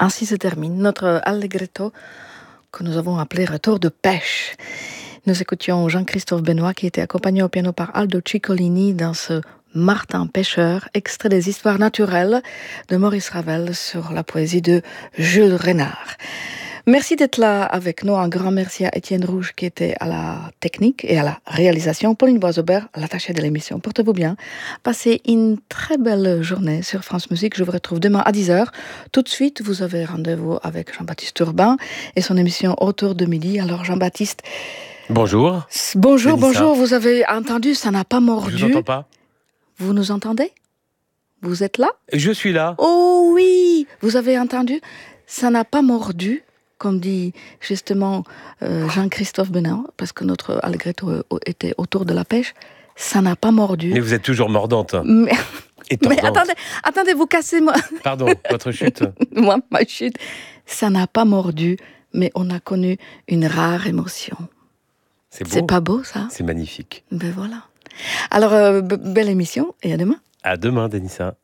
Ainsi se termine notre allegretto que nous avons appelé Retour de pêche. Nous écoutions Jean-Christophe Benoît qui était accompagné au piano par Aldo Ciccolini dans ce Martin Pêcheur, extrait des Histoires naturelles de Maurice Ravel sur la poésie de Jules Renard. Merci d'être là avec nous. Un grand merci à Étienne Rouge qui était à la technique et à la réalisation. Pauline Boisaubert, l'attachée de l'émission. Portez-vous bien. Passez une très belle journée sur France Musique. Je vous retrouve demain à 10h. Tout de suite, vous avez rendez-vous avec Jean-Baptiste Urbain et son émission Autour de midi. Alors Jean-Baptiste... Bonjour. Bonjour. Vous avez entendu, ça n'a pas mordu. Je vous entends pas. Vous nous entendez? Vous êtes là? Je suis là. Oh oui, vous avez entendu? Ça n'a pas mordu, comme dit justement Jean-Christophe Benoît, parce que notre allegretto était autour de la pêche. Ça n'a pas mordu. Mais vous êtes toujours mordante. Mais Tordante. attendez, vous cassez moi. Pardon, votre chute. Moi, ma chute. Ça n'a pas mordu, mais on a connu une rare émotion. C'est beau. C'est pas beau, ça? C'est magnifique. Ben voilà. Alors, belle émission, et à demain. À demain, Denissa.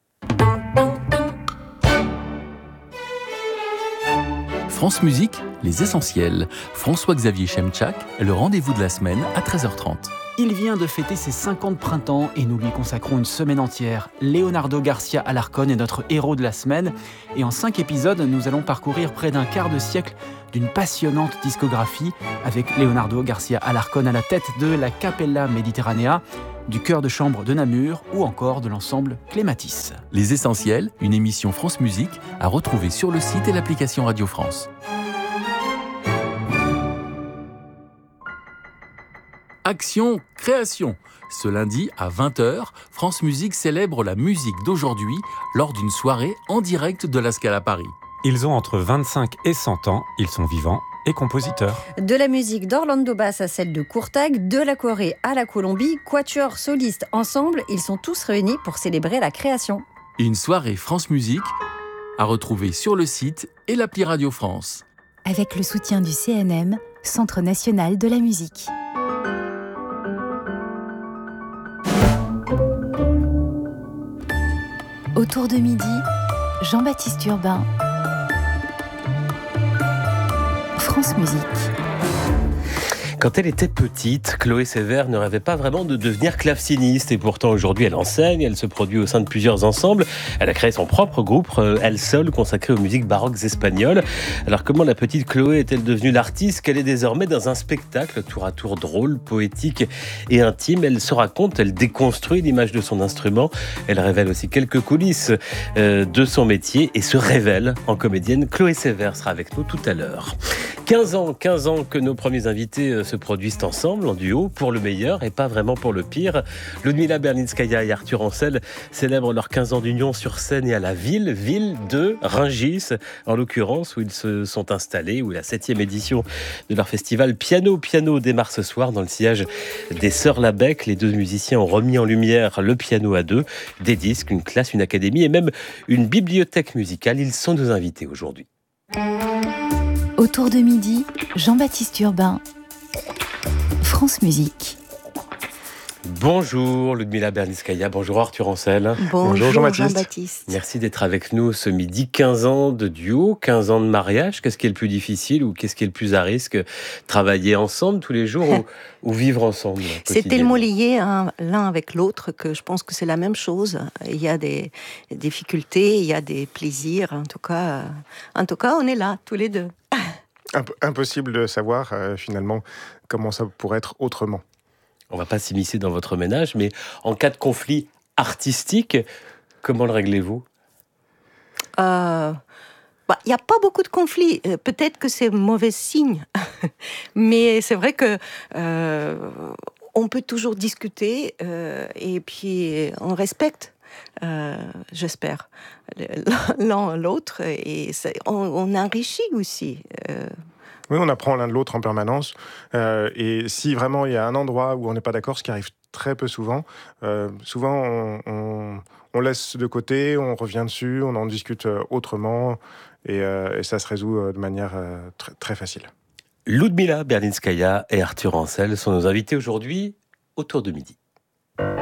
France Musique, les essentiels. François-Xavier Chemchak, le rendez-vous de la semaine à 13h30. Il vient de fêter ses 50 printemps et nous lui consacrons une semaine entière. Leonardo Garcia Alarcón est notre héros de la semaine. Et en 5 épisodes, nous allons parcourir près d'un quart de siècle d'une passionnante discographie avec Leonardo Garcia Alarcón à la tête de la Capella Mediterranea, du chœur de chambre de Namur ou encore de l'ensemble Clématis. Les essentiels, une émission France Musique à retrouver sur le site et l'application Radio France. Action Création. Ce lundi à 20h, France Musique célèbre la musique d'aujourd'hui lors d'une soirée en direct de la Scala Paris. Ils ont entre 25 et 100 ans, ils sont vivants et compositeurs. De la musique d'Orlando Bass à celle de Courtag, de la Corée à la Colombie, quatuor, solistes, ensemble, ils sont tous réunis pour célébrer la création. Une soirée France Musique à retrouver sur le site et l'appli Radio France. Avec le soutien du CNM, Centre National de la Musique. Autour de midi, Jean-Baptiste Urbain. France Musique. Quand elle était petite, Chloé Sévère ne rêvait pas vraiment de devenir claveciniste. Et pourtant, aujourd'hui, elle enseigne, elle se produit au sein de plusieurs ensembles. Elle a créé son propre groupe, elle seule, consacré aux musiques baroques espagnoles. Alors, comment la petite Chloé est-elle devenue l'artiste qu'elle est désormais dans un spectacle tour à tour drôle, poétique et intime? Elle se raconte, elle déconstruit l'image de son instrument. Elle révèle aussi quelques coulisses de son métier et se révèle en comédienne. Chloé Sévère sera avec nous tout à l'heure. 15 ans que nos premiers invités se produisent ensemble, en duo, pour le meilleur et pas vraiment pour le pire. Ludmila Berlinskaya et Arthur Ancel célèbrent leurs 15 ans d'union sur scène et à la ville de Rungis, en l'occurrence, où ils se sont installés, où la 7e édition de leur festival Piano démarre ce soir dans le sillage des Sœurs Labec. Les deux musiciens ont remis en lumière le piano à deux, des disques, une classe, une académie et même une bibliothèque musicale. Ils sont nos invités aujourd'hui. Autour de midi, Jean-Baptiste Urbain. France Musique. Bonjour Ludmila Berlinskaya, bonjour Arthur Ancel. Bonjour Jean-Baptiste. Merci d'être avec nous ce midi. 15 ans de duo, 15 ans de mariage. Qu'est-ce qui est le plus difficile ou qu'est-ce qui est le plus à risque? Travailler ensemble tous les jours ou vivre ensemble? C'est tellement lié l'un avec l'autre que je pense que c'est la même chose. Il y a des difficultés, il y a des plaisirs. En tout cas, on est là tous les deux. Impossible de savoir finalement comment ça pourrait être autrement. On ne va pas s'immiscer dans votre ménage, mais en cas de conflit artistique, comment le réglez-vous? Il n'y a pas beaucoup de conflits. Peut-être que c'est mauvais signe. Mais c'est vrai que on peut toujours discuter et puis on respecte. J'espère l'un l'autre et on enrichit aussi. Oui, on apprend l'un de l'autre en permanence. Et si vraiment il y a un endroit où on n'est pas d'accord, ce qui arrive très peu souvent, on laisse de côté, on revient dessus, on en discute autrement et ça se résout de manière très, très facile. Ludmila Berlinskaya et Arthur Ancel sont nos invités aujourd'hui autour de midi.